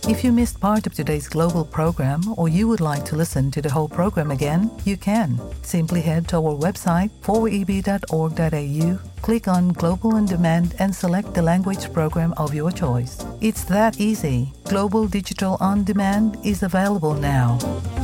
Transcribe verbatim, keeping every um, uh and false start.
If you missed part of today's global program or you would like to listen to the whole program again, you can. Simply head to our website, four e b dot org dot a u, click on Global On Demand and select the language program of your choice. It's that easy. Global Digital On Demand is available now.